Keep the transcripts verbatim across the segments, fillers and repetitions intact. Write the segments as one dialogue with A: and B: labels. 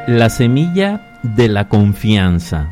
A: La semilla de la confianza.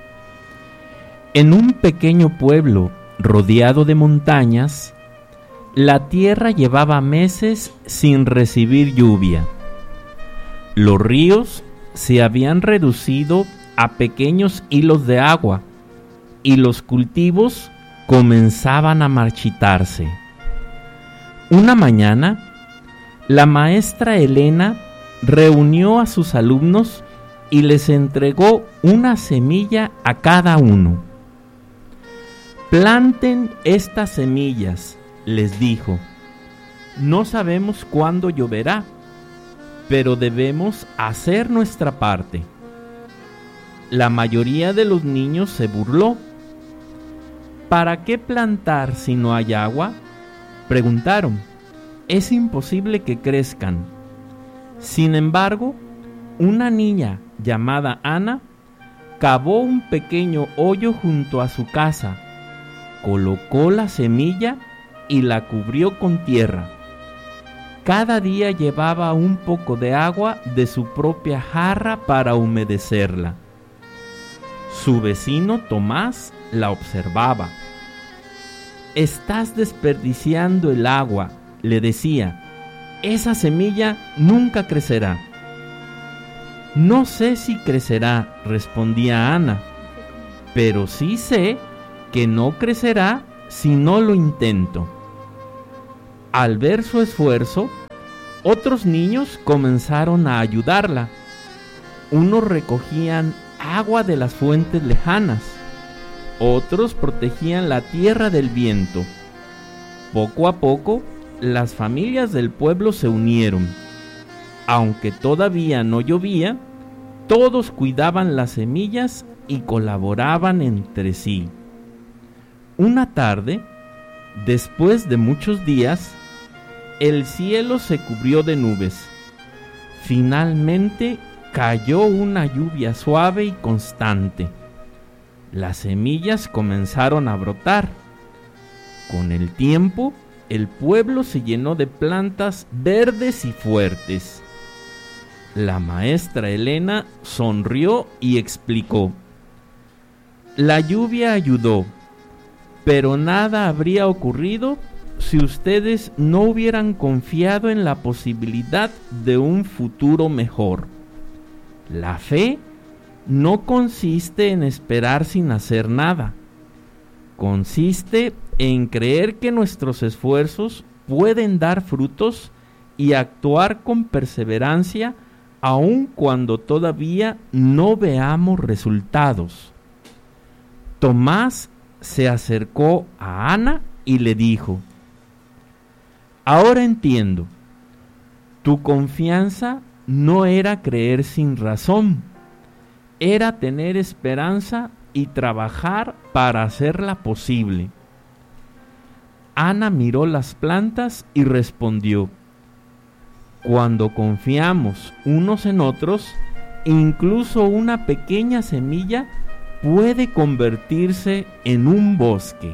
A: En un pequeño pueblo rodeado de montañas, la tierra llevaba meses sin recibir lluvia. Los ríos se habían reducido a pequeños hilos de agua y los cultivos comenzaban a marchitarse. Una mañana, la maestra Elena reunió a sus alumnos y les entregó una semilla a cada uno. Planten estas semillas, les dijo. No sabemos cuándo lloverá, pero debemos hacer nuestra parte. La mayoría de los niños se burló. ¿Para qué plantar si no hay agua?, preguntaron. Es imposible que crezcan. Sin embargo, una niña llamada Ana cavó un pequeño hoyo junto a su casa, colocó la semilla y la cubrió con tierra. Cada día llevaba un poco de agua de su propia jarra para humedecerla. Su vecino Tomás la observaba. «Estás desperdiciando el agua», le decía. «Esa semilla nunca crecerá». «No sé si crecerá», respondía Ana, «pero sí sé que no crecerá si no lo intento». Al ver su esfuerzo, otros niños comenzaron a ayudarla. Unos recogían agua de las fuentes lejanas, otros protegían la tierra del viento. Poco a poco, las familias del pueblo se unieron. Aunque todavía no llovía, todos cuidaban las semillas y colaboraban entre sí. Una tarde, después de muchos días, el cielo se cubrió de nubes. Finalmente cayó una lluvia suave y constante. Las semillas comenzaron a brotar. Con el tiempo, el pueblo se llenó de plantas verdes y fuertes. La maestra Elena sonrió y explicó: «La lluvia ayudó, pero nada habría ocurrido si ustedes no hubieran confiado en la posibilidad de un futuro mejor. La fe no consiste en esperar sin hacer nada. Consiste en creer que nuestros esfuerzos pueden dar frutos y actuar con perseverancia aun cuando todavía no veamos resultados». Tomás se acercó a Ana y le dijo: «Ahora entiendo. Tu confianza no era creer sin razón, era tener esperanza y trabajar para hacerla posible». Ana miró las plantas y respondió: «Cuando confiamos unos en otros, incluso una pequeña semilla puede convertirse en un bosque».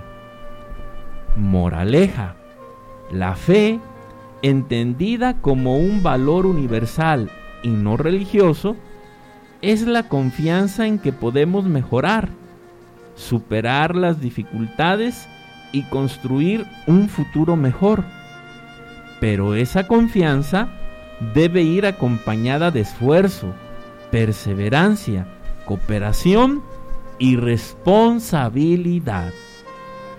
A: Moraleja: la fe, entendida como un valor universal y no religioso, es la confianza en que podemos mejorar, superar las dificultades y construir un futuro mejor. Pero esa confianza debe ir acompañada de esfuerzo, perseverancia, cooperación y responsabilidad.